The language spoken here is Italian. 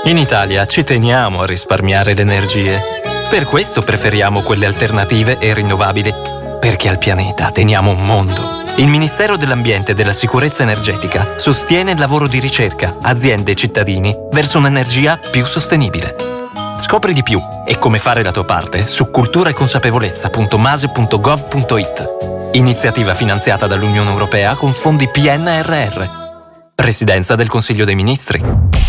In Italia ci teniamo a risparmiare le energie. Per questo preferiamo quelle alternative e rinnovabili. Perché al pianeta teniamo un mondo. Il Ministero dell'Ambiente e della Sicurezza Energetica sostiene il lavoro di ricerca, aziende e cittadini verso un'energia più sostenibile. Scopri di più e come fare la tua parte su culturaeconsapevolezza.mase.gov.it. Iniziativa finanziata dall'Unione Europea con fondi PNRR. Presidenza del Consiglio dei Ministri.